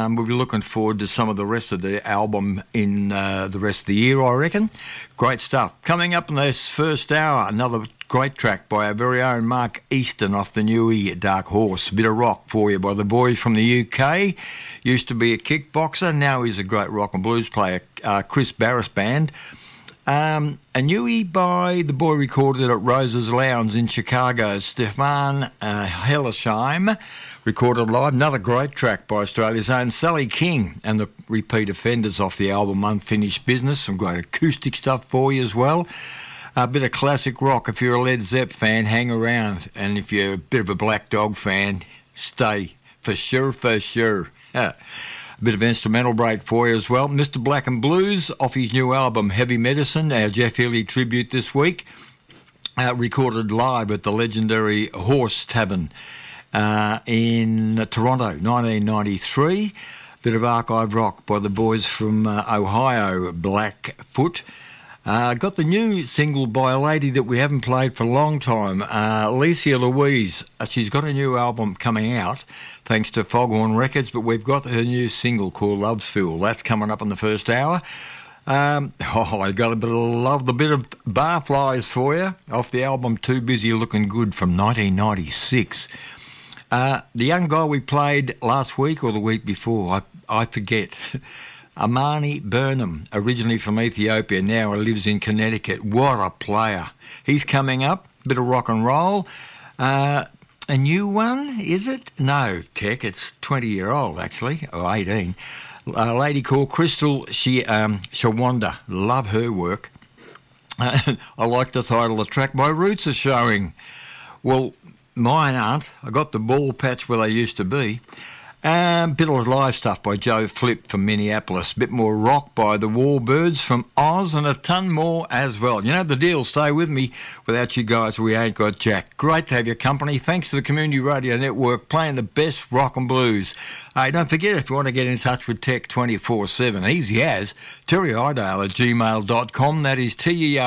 We'll be looking forward to some of the rest of the album in the rest of the year, I reckon. Great stuff. Coming up in this first hour, another great track by our very own Mark Easton off the Newey Dark Horse. A bit of rock for you by the boys from the UK. Used to be a kickboxer, now he's a great rock and blues player, Chris Barris Band. A Newey by the boy recorded at Rose's Lounge in Chicago, Stefan Hellesheim, recorded live. Another great track by Australia's own Sally King and the repeat offenders off the album Unfinished Business. Some great acoustic stuff for you as well. A bit of classic rock. If you're a Led Zepp fan, hang around. And if you're a bit of a Black Dog fan, stay. For sure, for sure. A bit of instrumental break for you as well. Mr. Black and Blues off his new album Heavy Medicine, our Jeff Healey tribute this week. Recorded live at the legendary Horse Tavern in Toronto, 1993. Bit of archive rock by the boys from Ohio, Blackfoot. Got the new single by a lady that we haven't played for a long time, Alicia Louise. She's got a new album coming out, thanks to Foghorn Records, but we've got her new single called Love's Fool. That's coming up in the first hour. I got a bit of Barflies for you, off the album Too Busy Looking Good from 1996. The young guy we played last week or the week before, I forget, Amani Burnham, originally from Ethiopia, now lives in Connecticut. What a player. He's coming up, bit of rock and roll. A new one, is it? No, Tech, it's 20-year-old actually, or 18. A lady called Crystal Shawanda. Love her work. I like the title of the track. My roots are showing. Well, mine aren't. I got the ball patch where they used to be. Bit of live stuff by Joe Flip from Minneapolis. Bit more rock by the Warbirds from Oz, and a ton more as well. You know the deal. Stay with me. Without you guys, we ain't got jack. Great to have your company. Thanks to the Community Radio Network, playing the best rock and blues. Don't forget, if you want to get in touch with Tech 24/7, easy as terryidale@gmail.com. That is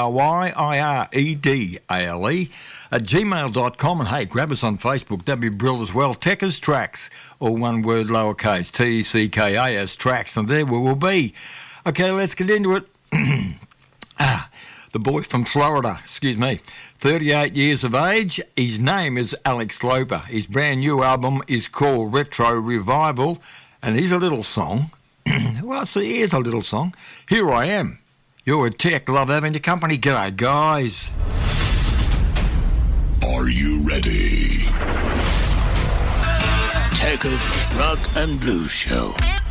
TERYIREDALE @gmail.com. And hey, grab us on Facebook. That'd be brilliant as well. Techers Tracks, all one word lowercase, TECKAS Tracks, and there we will be. Okay, let's get into it. The boy from Florida, 38 years of age. His name is Alex Loper. His brand new album is called Retro Revival, and here's a little song. Well, see, here's a little song. Here I Am. You're a Tech. Love having your company. G'day, guys. Are you ready? Techers Rock and Blues Show.